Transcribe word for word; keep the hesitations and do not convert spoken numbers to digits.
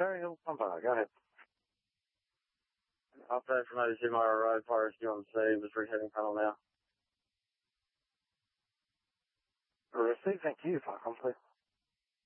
Terry Hill Pumper, go ahead. Update from O T C Mara Road, Forest U M C, was reheading panel now. Receive, thank you, Falcon, please.